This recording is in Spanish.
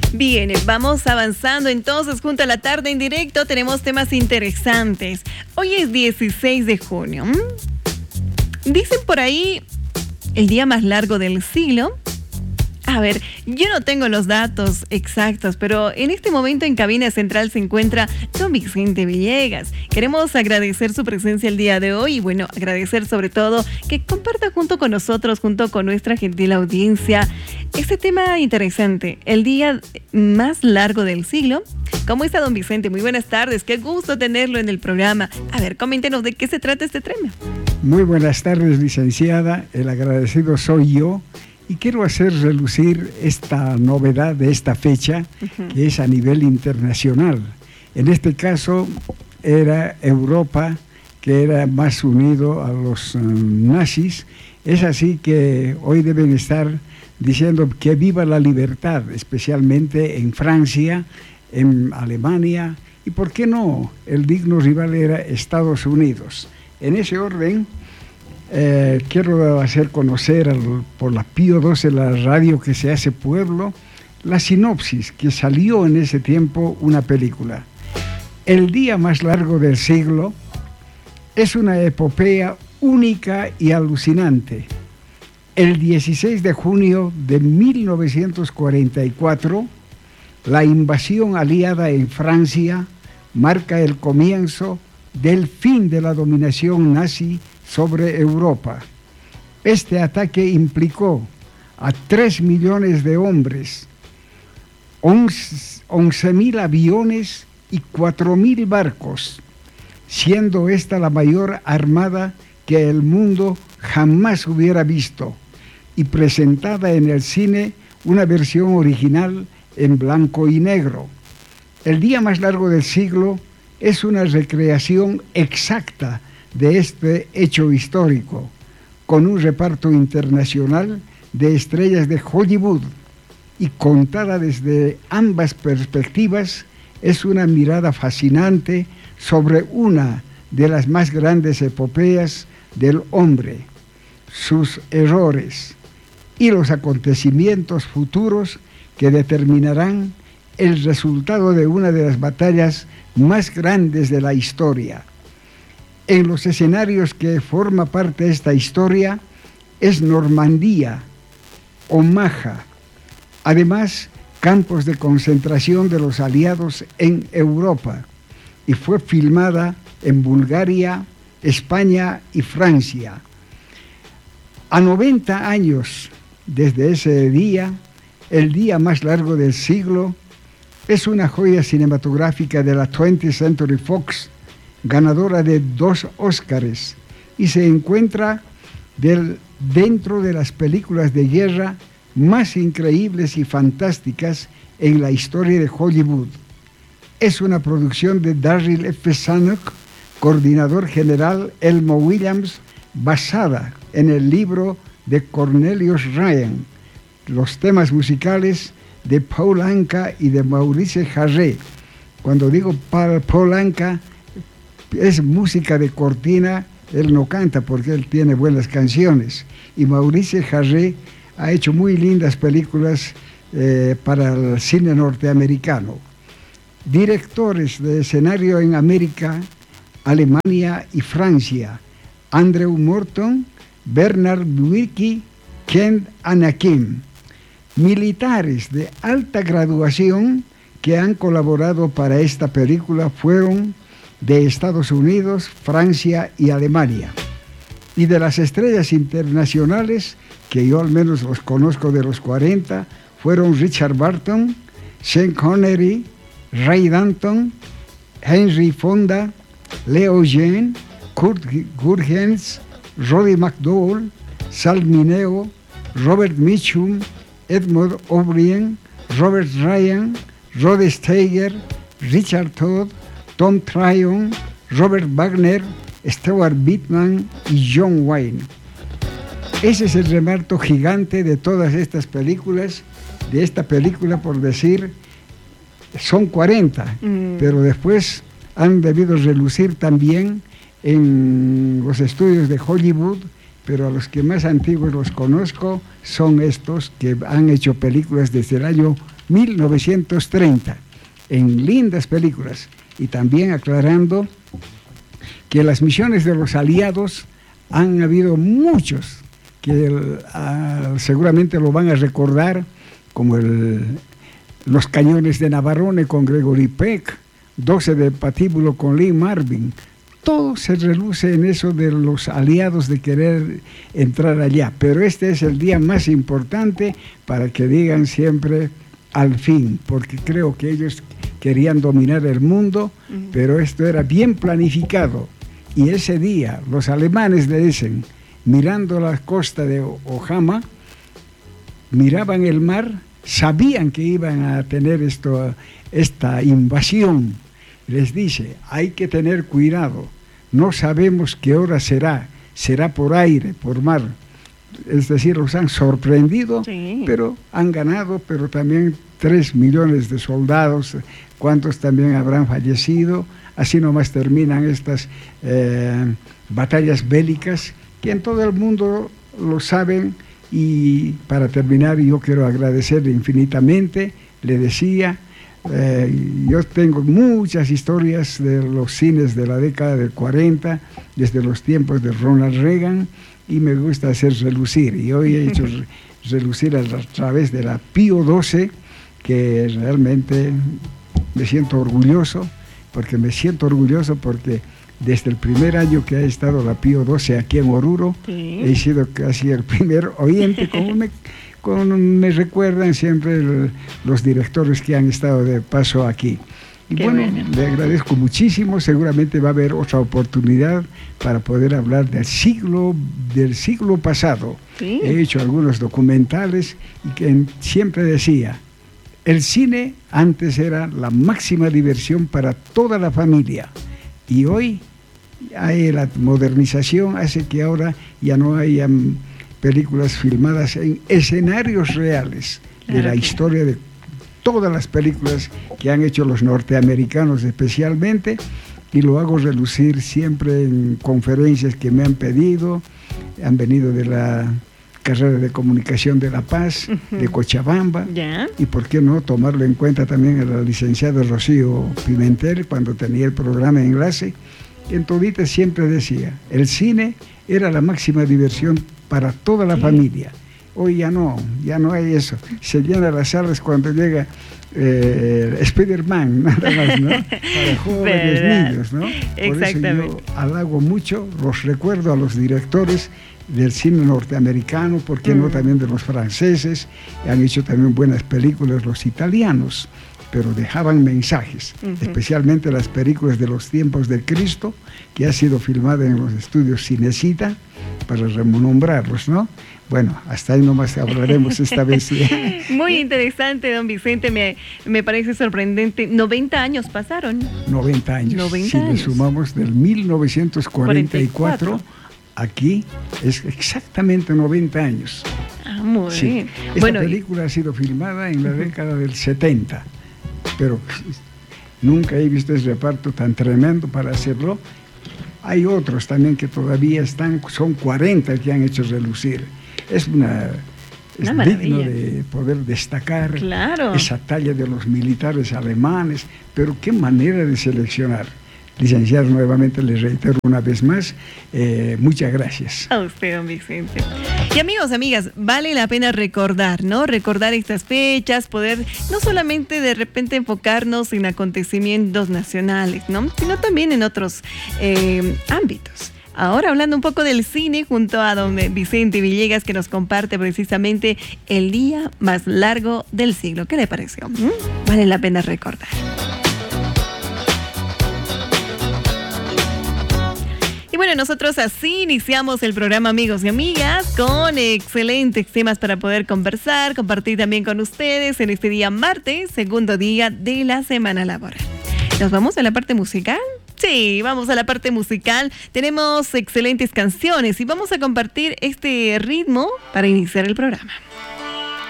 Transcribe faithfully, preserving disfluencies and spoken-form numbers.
Bien, vamos avanzando entonces junto a la tarde en directo. Tenemos temas interesantes. Hoy es dieciséis de junio. Dicen por ahí el día más largo del siglo. A ver, yo no tengo los datos exactos, pero en este momento en cabina central se encuentra don Vicente Villegas. Queremos agradecer su presencia el día de hoy y bueno, agradecer sobre todo que comparta junto con nosotros, junto con nuestra gentil audiencia, este tema interesante, el día más largo del siglo. ¿Cómo está don Vicente? Muy buenas tardes, qué gusto tenerlo en el programa. A ver, coméntenos de qué se trata este tema. Muy buenas tardes, licenciada, el agradecido soy yo. Y quiero hacer relucir esta novedad de esta fecha, uh-huh. que es a nivel internacional. En este caso, era Europa, que era más unido a los um, nazis. Es así que hoy deben estar diciendo que viva la libertad, especialmente en Francia, en Alemania, y por qué no, el digno rival era Estados Unidos. En ese orden, Eh, quiero hacer conocer al, por la Pío doce, la radio que se hace pueblo, la sinopsis que salió en ese tiempo una película. El día más largo del siglo es una epopeya única y alucinante. El dieciséis de junio de mil novecientos cuarenta y cuatro, la invasión aliada en Francia marca el comienzo del fin de la dominación nazi sobre Europa. Este ataque implicó a tres millones de hombres, once mil aviones y cuatro mil barcos, siendo esta la mayor armada que el mundo jamás hubiera visto, y presentada en el cine una versión original en blanco y negro. El día más largo del siglo es una recreación exacta de este hecho histórico, con un reparto internacional de estrellas de Hollywood, y contada desde ambas perspectivas, es una mirada fascinante sobre una de las más grandes epopeyas del hombre, sus errores y los acontecimientos futuros que determinarán el resultado de una de las batallas más grandes de la historia. En los escenarios que forma parte de esta historia es Normandía, Omaha, además campos de concentración de los aliados en Europa, y fue filmada en Bulgaria, España y Francia. A noventa años desde ese día, el día más largo del siglo, es una joya cinematográfica de la twentieth Century Fox, ganadora de dos Óscares, y se encuentra del, dentro de las películas de guerra más increíbles y fantásticas en la historia de Hollywood. Es una producción de Darryl F. Zanuck, coordinador general Elmo Williams, basada en el libro de Cornelius Ryan. Los temas musicales de Paul Anka y de Maurice Jarre. Cuando digo Paul Anka, es música de cortina, él no canta porque él tiene buenas canciones. Y Maurice Jarre ha hecho muy lindas películas eh, para el cine norteamericano. Directores de escenario en América, Alemania y Francia: Andrew Morton, Bernard Wicki, Ken Anakim. Militares de alta graduación que han colaborado para esta película fueron de Estados Unidos, Francia y Alemania. Y de las estrellas internacionales, que yo al menos los conozco de los cuarenta, fueron Richard Burton, Sean Connery, Ray Danton, Henry Fonda, Leo Jean, Kurt Gurgens, Roddy McDowall, Sal Mineo, Robert Mitchum, Edmund O'Brien, Robert Ryan, Rod Steiger, Richard Todd, Tom Tryon, Robert Wagner, Stewart Bittman y John Wayne. Ese es el reparto gigante de todas estas películas. De esta película, por decir, son cuarenta, mm. pero después han debido relucir también en los estudios de Hollywood, pero a los que más antiguos los conozco son estos que han hecho películas desde el año mil novecientos treinta, en lindas películas, y también aclarando que las misiones de los aliados han habido muchos, que el, a, seguramente lo van a recordar, como el, los cañones de Navarone con Gregory Peck, doce de Patíbulo con Lee Marvin. Todo se reluce en eso de los aliados de querer entrar allá, pero este es el día más importante para que digan siempre al fin, porque creo que ellos querían dominar el mundo, uh-huh. pero esto era bien planificado, y ese día los alemanes le dicen, mirando la costa de Ojama, miraban el mar, sabían que iban a tener esto, esta invasión, les dice, hay que tener cuidado, no sabemos qué hora será, será por aire, por mar. Es decir, los han sorprendido, sí. pero han ganado, pero también tres millones de soldados, cuántos también habrán fallecido. Así nomás terminan estas eh, batallas bélicas, que en todo el mundo lo saben. Y para terminar, yo quiero agradecerle infinitamente, le decía, Eh, yo tengo muchas historias de los cines de la década del cuarenta, desde los tiempos de Ronald Reagan, y me gusta hacer relucir. Y hoy he hecho relucir a través de la Pío doce, que realmente me siento orgulloso, porque me siento orgulloso porque desde el primer año que ha estado la Pío doce aquí en Oruro, sí. he sido casi el primer oyente, como me... Como me recuerdan siempre el, los directores que han estado de paso aquí. Y Qué bueno, bueno, le agradezco muchísimo, seguramente va a haber otra oportunidad para poder hablar del siglo, del siglo pasado. Sí. He hecho algunos documentales y que siempre decía, el cine antes era la máxima diversión para toda la familia, y hoy hay la modernización hace que ahora ya no haya películas filmadas en escenarios reales, claro, de la historia de todas las películas que han hecho los norteamericanos especialmente, y lo hago relucir siempre en conferencias que me han pedido, han venido de la carrera de comunicación de La Paz, uh-huh. de Cochabamba, yeah. y por qué no tomarlo en cuenta también a la licenciada Rocío Pimentel, cuando tenía el programa Enlace, en todita siempre decía, el cine era la máxima diversión para toda la sí. familia. Hoy ya no, ya no hay eso. Se llenan las salas cuando llega eh, Spider-Man, nada más, ¿no? Para jóvenes, ¿verdad? Niños, ¿no? Por eso yo halago mucho, los recuerdo a los directores del cine norteamericano, ¿por qué mm. no también de los franceses? Han hecho también buenas películas los italianos, pero dejaban mensajes, uh-huh. especialmente las películas de los tiempos de Cristo, que ha sido filmada en los estudios Cinecita, para renombrarlos, ¿no? Bueno, hasta ahí nomás hablaremos esta vez. Muy interesante, don Vicente, me, me parece sorprendente. noventa años pasaron. noventa años. noventa si años. le sumamos del mil novecientos cuarenta y cuatro, cuarenta y cuatro. Aquí es exactamente noventa años. Ah, muy sí. bien. Esta bueno, película ha sido filmada en la uh-huh. década del setenta, pero nunca he visto ese reparto tan tremendo para hacerlo. Hay otros también que todavía están, son cuarenta que han hecho relucir. Es una, es una digno de poder destacar claro. esa talla de los militares alemanes, pero qué manera de seleccionar. Licenciado, nuevamente les reitero una vez más, eh, muchas gracias. A usted, don Vicente. Y amigos, amigas, vale la pena recordar, ¿no? Recordar estas fechas, poder no solamente de repente enfocarnos en acontecimientos nacionales, ¿no? Sino también en otros eh, ámbitos. Ahora hablando un poco del cine junto a don Vicente Villegas, que nos comparte precisamente el día más largo del siglo. ¿Qué le pareció? ¿Mm? Vale la pena recordar. Y bueno, nosotros así iniciamos el programa, amigos y amigas, con excelentes temas para poder conversar, compartir también con ustedes en este día martes, segundo día de la semana laboral. ¿Nos vamos a la parte musical? Sí, vamos a la parte musical. Tenemos excelentes canciones y vamos a compartir este ritmo para iniciar el programa.